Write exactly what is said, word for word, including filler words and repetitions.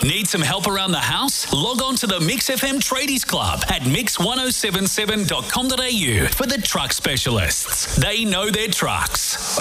Need some help around the house? Log on to the Mix F M Tradies Club at mix ten seventy-seven dot com dot a u for the truck specialists. They know their trucks.